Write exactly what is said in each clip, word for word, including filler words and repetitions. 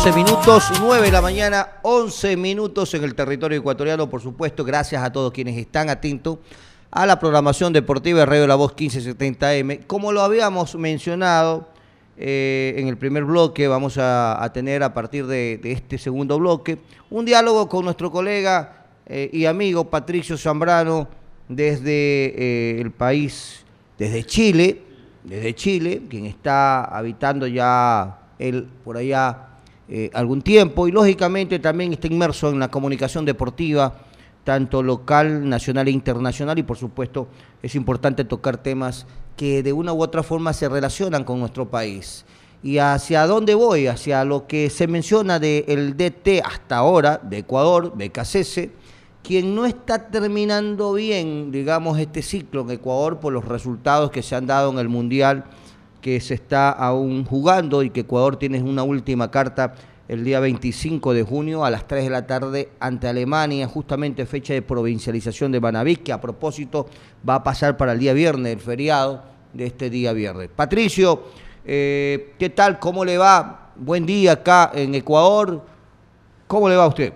once minutos, nueve de la mañana, once minutos en el territorio ecuatoriano, por supuesto, gracias a todos quienes están atentos a la programación deportiva de Radio La Voz quince setenta eme. Como lo habíamos mencionado eh, en el primer bloque, vamos a, a tener a partir de, de este segundo bloque un diálogo con nuestro colega eh, y amigo Patricio Zambrano desde eh, el país, desde Chile, desde Chile, quien está habitando ya él por allá eh, algún tiempo y lógicamente también está inmerso en la comunicación deportiva, tanto local, nacional e internacional, y por supuesto es importante tocar temas que de una u otra forma se relacionan con nuestro país. ¿Y hacia dónde voy? Hacia lo que se menciona del D T hasta ahora de Ecuador, Becasese, quien no está terminando bien, digamos, este ciclo en Ecuador por los resultados que se han dado en el Mundial que se está aún jugando y que Ecuador tiene una última carta el día veinticinco de junio a las tres de la tarde ante Alemania, justamente fecha de provincialización de Manabí, que a propósito va a pasar para el día viernes, el feriado de este día viernes. Patricio, eh, ¿qué tal? ¿Cómo le va? Buen día acá en Ecuador. ¿Cómo le va a usted?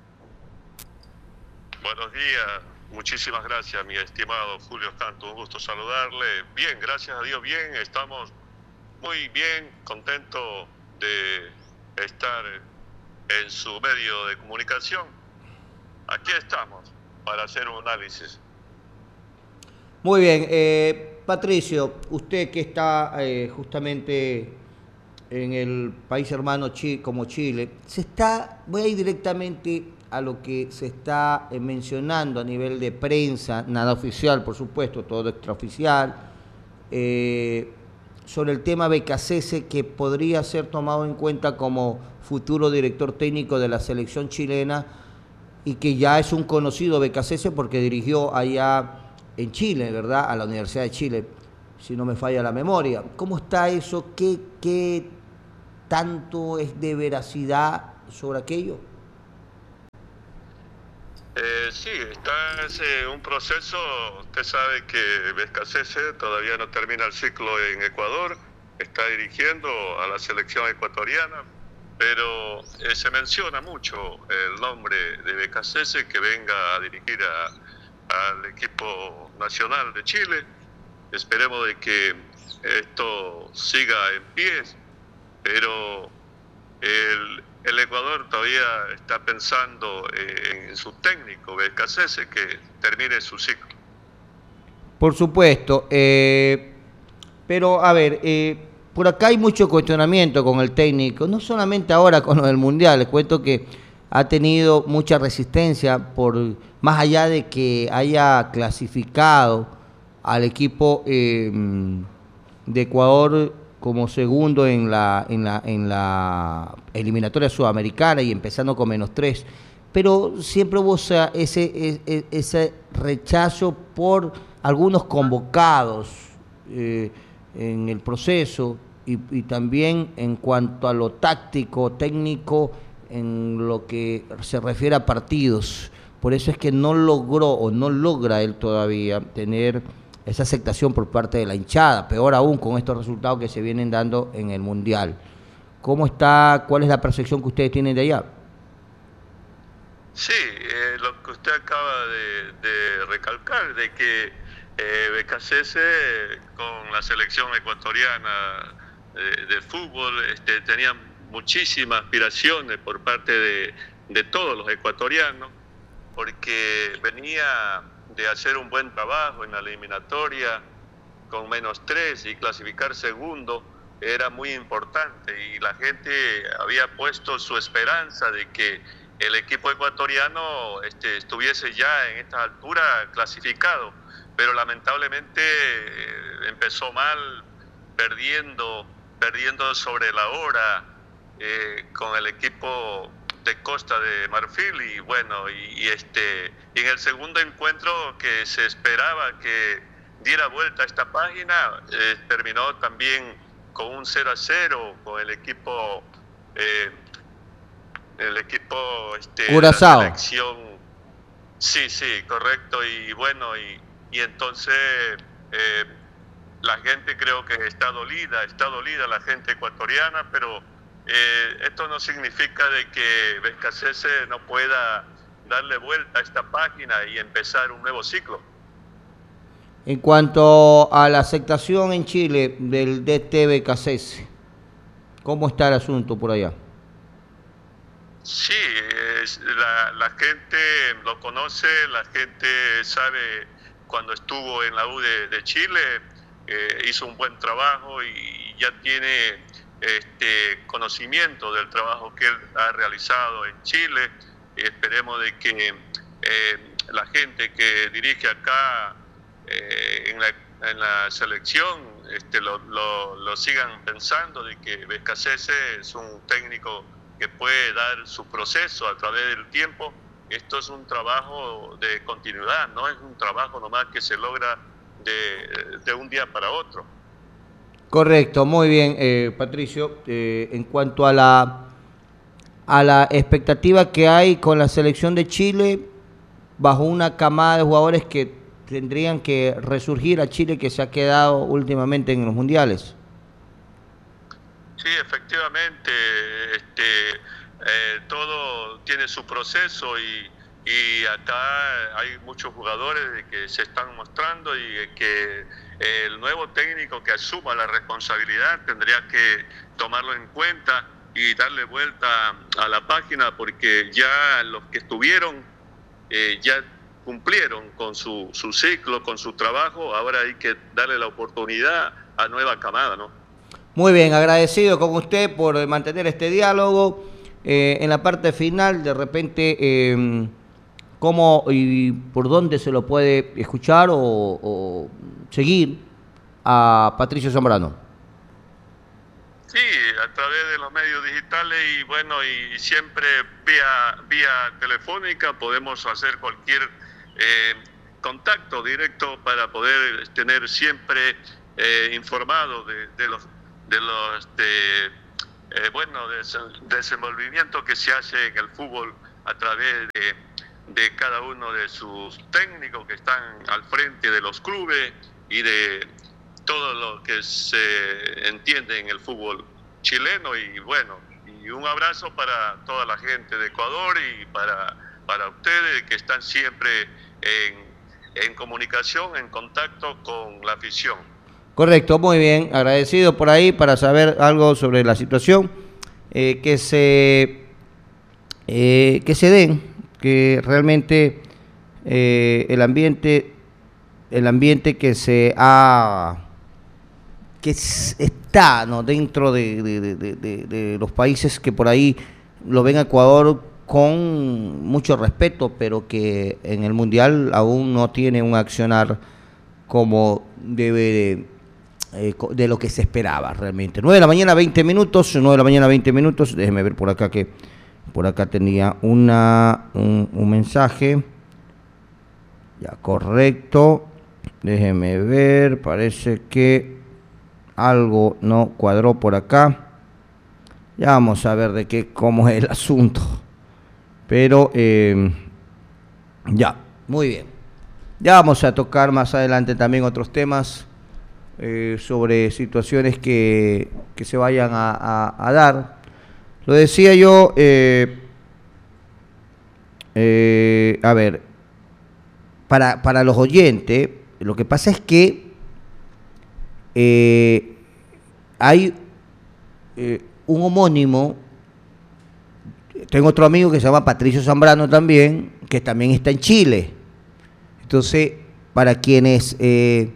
Buenos días, muchísimas gracias, mi estimado Julio Canto, un gusto saludarle. Bien, gracias a Dios, bien, estamos muy bien, contentos de estar en su medio de comunicación. Aquí estamos para hacer un análisis. Muy bien, eh, Patricio, usted que está eh, justamente en el país hermano Chile, como Chile, se está, voy a ir directamente a lo que se está eh, mencionando a nivel de prensa, nada oficial, por supuesto, todo extraoficial, eh, sobre el tema Becasese, que podría ser tomado en cuenta como futuro director técnico de la selección chilena y que ya es un conocido Becasese porque dirigió allá en Chile, ¿verdad?, a la Universidad de Chile, si no me falla la memoria. ¿Cómo está eso? ¿Qué, qué tanto es de veracidad sobre aquello? Eh, sí, está ese, un proceso. Usted sabe que Becasese todavía no termina el ciclo en Ecuador, está dirigiendo a la selección ecuatoriana, pero eh, se menciona mucho el nombre de Becasese que venga a dirigir a, al equipo nacional de Chile. Esperemos de que esto siga en pie, pero el El Ecuador todavía está pensando en su técnico, Becasese, que termine su ciclo. Por supuesto, eh, pero a ver, eh, por acá hay mucho cuestionamiento con el técnico, no solamente ahora con lo del Mundial, les cuento que ha tenido mucha resistencia, por más allá de que haya clasificado al equipo eh, de Ecuador como segundo en la, en la, en la eliminatoria sudamericana y empezando con menos tres, pero siempre hubo ese, ese, ese rechazo por algunos convocados eh, en el proceso y, y también en cuanto a lo táctico, técnico, en lo que se refiere a partidos. Por eso es que no logró o no logra él todavía tener esa aceptación por parte de la hinchada, peor aún con estos resultados que se vienen dando en el Mundial. ¿Cómo está? ¿Cuál es la percepción que ustedes tienen de allá? Sí, eh, lo que usted acaba de, de recalcar, de que eh, Becasese con la selección ecuatoriana de, de fútbol este, tenía muchísimas aspiraciones por parte de, de todos los ecuatorianos, porque venía de hacer un buen trabajo en la eliminatoria con menos tres y clasificar segundo era muy importante y la gente había puesto su esperanza de que el equipo ecuatoriano este, estuviese ya en esta altura clasificado, pero lamentablemente eh, empezó mal, perdiendo, perdiendo sobre la hora eh, con el equipo de Costa de Marfil y bueno, y, y este y en el segundo encuentro que se esperaba que diera vuelta a esta página, eh, terminó también con un cero a cero con el equipo eh, el equipo este, de la selección. Sí, sí, correcto, y bueno, y, y entonces eh, la gente creo que está dolida, está dolida la gente ecuatoriana, pero eh, esto no significa de que Beccacece no pueda darle vuelta a esta página y empezar un nuevo ciclo. En cuanto a la aceptación en Chile del D T Beccacece, ¿cómo está el asunto por allá? Sí, es, la, la gente lo conoce, la gente sabe cuando estuvo en la U de, de Chile, eh, hizo un buen trabajo y ya tiene este conocimiento del trabajo que él ha realizado en Chile. Y esperemos de que eh, la gente que dirige acá eh, en, la, en la selección este, lo, lo, lo sigan pensando de que Beccacece es un técnico que puede dar su proceso a través del tiempo. Esto es un trabajo de continuidad, no es un trabajo nomás que se logra de, de un día para otro. Correcto, muy bien, eh, Patricio. Eh, en cuanto a la a la expectativa que hay con la selección de Chile, bajo una camada de jugadores que tendrían que resurgir a Chile, que se ha quedado últimamente en los mundiales. Sí, efectivamente, este, eh, todo tiene su proceso y, y acá hay muchos jugadores que se están mostrando y que el nuevo técnico que asuma la responsabilidad tendría que tomarlo en cuenta y darle vuelta a la página, porque ya los que estuvieron eh, ya cumplieron con su, su ciclo, con su trabajo. Ahora hay que darle la oportunidad a nueva camada, ¿no? Muy bien, agradecido con usted por mantener este diálogo. Eh, en la parte final, de repente, eh, ¿cómo y por dónde se lo puede escuchar o, o seguir a Patricio Zambrano? Sí, a través de los medios digitales y bueno, y siempre vía, vía telefónica podemos hacer cualquier eh, contacto directo para poder tener siempre eh, informado de, de los de los de, eh, bueno de desenvolvimiento que se hace en el fútbol a través de, de cada uno de sus técnicos que están al frente de los clubes y de todo lo que se entiende en el fútbol chileno. Y bueno, y un abrazo para toda la gente de Ecuador y para, para ustedes que están siempre en, en comunicación, en contacto con la afición. Correcto, muy bien, agradecido por ahí para saber algo sobre la situación, eh, que se eh, que se den, que realmente eh, el ambiente el ambiente que se ha que está no dentro de, de, de, de, de los países que por ahí lo ven a Ecuador con mucho respeto, pero que en el Mundial aún no tiene un accionar como debe de, eh, de lo que se esperaba realmente. nueve de la mañana, veinte minutos, nueve de la mañana, veinte minutos, déjeme ver por acá que por acá tenía una un, un mensaje, ya correcto, déjeme ver, parece que algo no cuadró por acá. Ya vamos a ver de qué, cómo es el asunto. Pero eh, ya, muy bien. Ya vamos a tocar más adelante también otros temas eh, sobre situaciones que, que se vayan a, a, a dar. Lo decía yo, eh, eh, a ver, para, para los oyentes, lo que pasa es que Eh, hay eh, un homónimo, tengo otro amigo que se llama Patricio Zambrano también, que también está en Chile. Entonces, para quienes eh,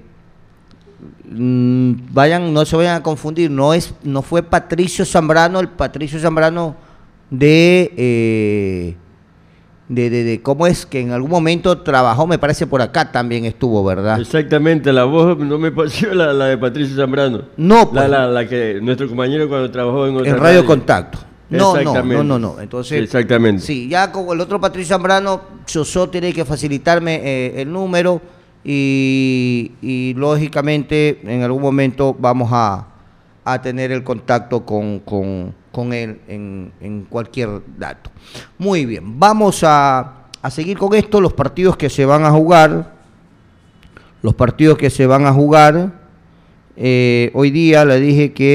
vayan, no se vayan a confundir, no es, no fue Patricio Zambrano, el Patricio Zambrano de... Eh, De, de, de cómo es que en algún momento trabajó, me parece por acá también estuvo, ¿verdad? Exactamente, la voz no me pareció la, la de Patricio Zambrano. No, pues, la, la, la que nuestro compañero cuando trabajó en otra en Radio, radio Contacto. No, no, no, no, no. Entonces, exactamente. Sí, ya como el otro Patricio Zambrano, Sosó tiene que facilitarme eh, el número y, y lógicamente en algún momento vamos a, a tener el contacto con, con, con él en, en cualquier dato. Muy bien, vamos a, a seguir con esto, los partidos que se van a jugar, los partidos que se van a jugar, eh, hoy día le dije que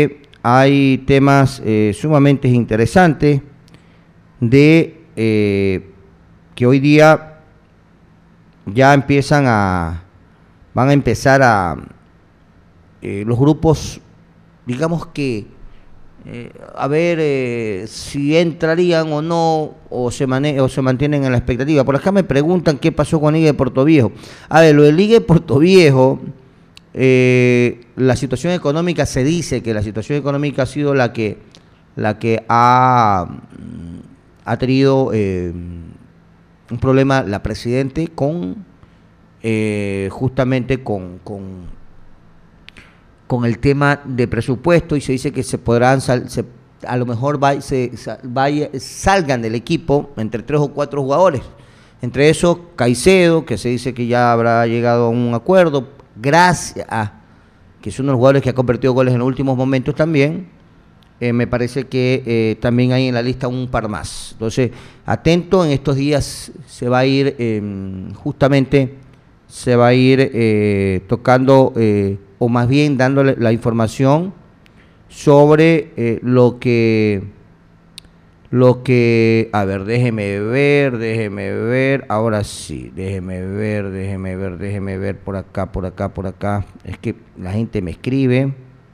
hay temas eh, sumamente interesantes de eh, que hoy día ya empiezan a, van a empezar a, eh, los grupos, digamos que, eh, a ver eh, si entrarían o no, o se, mane o se mantienen en la expectativa. Por acá me preguntan qué pasó con Liga de Portoviejo. A ver, lo de Liga de Portoviejo, eh, la situación económica, se dice que la situación económica ha sido la que, la que ha, ha tenido eh, un problema la Presidente con, eh, justamente con... con con el tema de presupuesto, y se dice que se podrán, sal, se, a lo mejor va, se, vaya, salgan del equipo entre tres o cuatro jugadores, entre esos Caicedo, que se dice que ya habrá llegado a un acuerdo, gracias a que es uno de los jugadores que ha convertido goles en los últimos momentos también, eh, me parece que eh, también hay en la lista un par más. Entonces, atento, en estos días se va a ir, eh, justamente, se va a ir eh, tocando... Eh, o más bien dándole la información sobre eh, lo que, lo que, a ver, déjeme ver, déjeme ver, ahora sí, déjeme ver, déjeme ver, déjeme ver, por acá, por acá, por acá, es que la gente me escribe,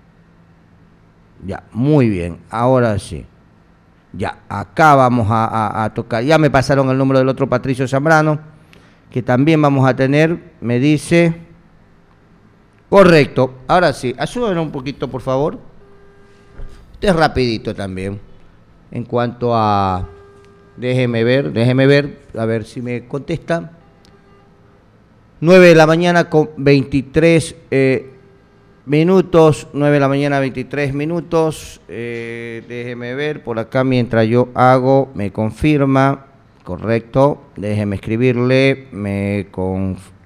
ya, muy bien, ahora sí, ya, acá vamos a, a, a tocar, ya me pasaron el número del otro Patricio Zambrano, que también vamos a tener, me dice... Correcto, ahora sí, ayúdenme un poquito por favor. Este es rapidito también. En cuanto a, déjeme ver, déjeme ver, a ver si me contesta. nueve de la mañana con veintitrés eh, minutos, nueve de la mañana veintitrés minutos, eh, déjeme ver, por acá mientras yo hago, me confirma, correcto, déjeme escribirle, me confirma.